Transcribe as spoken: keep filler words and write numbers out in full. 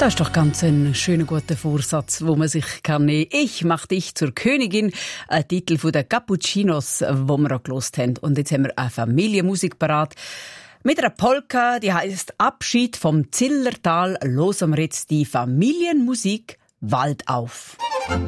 Das ist doch ganz ein schöner, guter Vorsatz, wo man sich kann nehmen. Ich mach dich zur Königin. Ein Titel von den Cappuccinos, wo wir auch gehört haben. Und jetzt haben wir eine Familienmusik parat. Mit einer Polka, die heisst Abschied vom Zillertal, hören wir jetzt die Familienmusik Wald auf.